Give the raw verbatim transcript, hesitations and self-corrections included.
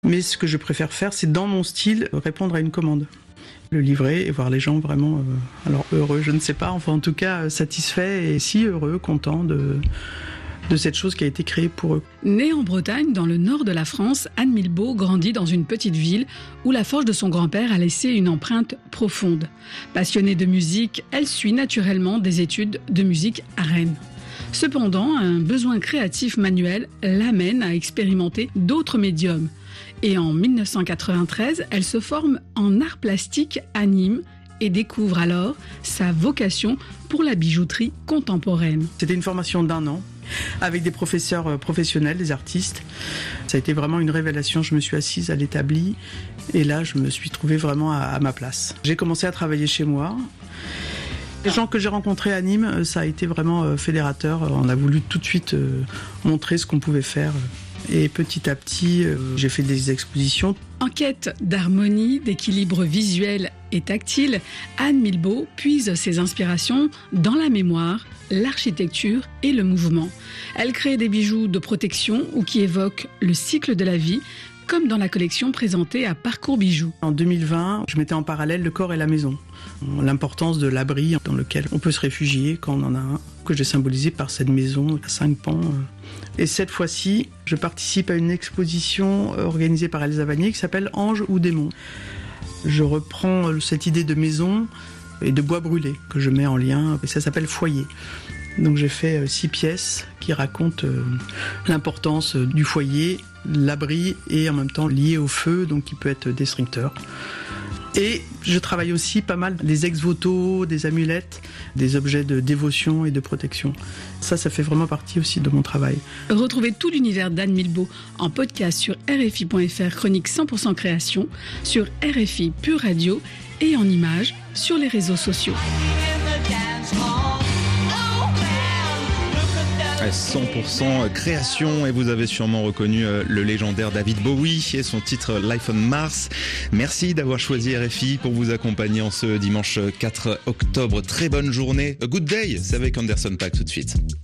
Mais ce que je préfère faire, c'est dans mon style, répondre à une commande. Le livrer et voir les gens vraiment, euh, alors heureux, je ne sais pas, enfin en tout cas satisfaits et si heureux, contents de, de cette chose qui a été créée pour eux. Née en Bretagne, dans le nord de la France, Anne Milbaud grandit dans une petite ville où la forge de son grand-père a laissé une empreinte profonde. Passionnée de musique, elle suit naturellement des études de musique à Rennes. Cependant, un besoin créatif manuel l'amène à expérimenter d'autres médiums. Et en dix-neuf cent quatre-vingt-treize, elle se forme en art plastique à Nîmes et découvre alors sa vocation pour la bijouterie contemporaine. C'était une formation d'un an avec des professeurs professionnels, des artistes. Ça a été vraiment une révélation. Je me suis assise à l'établi et là, je me suis trouvée vraiment à, à ma place. J'ai commencé à travailler chez moi. Les gens que j'ai rencontrés à Nîmes, ça a été vraiment fédérateur. On a voulu tout de suite montrer ce qu'on pouvait faire. Et petit à petit, j'ai fait des expositions. En quête d'harmonie, d'équilibre visuel et tactile, Anne Milbaud puise ses inspirations dans la mémoire, l'architecture et le mouvement. Elle crée des bijoux de protection ou qui évoquent le cycle de la vie, comme dans la collection présentée à Parcours Bijoux. En deux mille vingt, je mettais en parallèle le corps et la maison. L'importance de l'abri dans lequel on peut se réfugier quand on en a un, que j'ai symbolisé par cette maison à cinq pans. Et cette fois-ci, je participe à une exposition organisée par Elsa Vanier qui s'appelle Ange ou démon. Je reprends cette idée de maison et de bois brûlé que je mets en lien, et ça s'appelle Foyer. Donc j'ai fait six pièces qui racontent l'importance du foyer, l'abri et en même temps lié au feu, donc qui peut être destructeur. Et je travaille aussi pas mal des ex-voto, des amulettes, des objets de dévotion et de protection. Ça, ça fait vraiment partie aussi de mon travail. Retrouvez tout l'univers d'Anne Milbaud en podcast sur R F I point F R, chronique cent pour cent création, sur R F I Pure Radio et en images sur les réseaux sociaux. cent pour cent création et vous avez sûrement reconnu le légendaire David Bowie et son titre Life on Mars. Merci d'avoir choisi R F I pour vous accompagner en ce dimanche quatre octobre. Très bonne journée. A Good Day, c'est avec Anderson .Paak tout de suite.